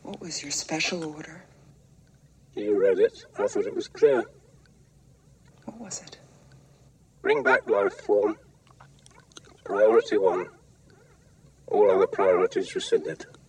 What was your special order? You read it. I thought it was clear. What was it? Bring back life form. Priority 1. All other priorities rescinded.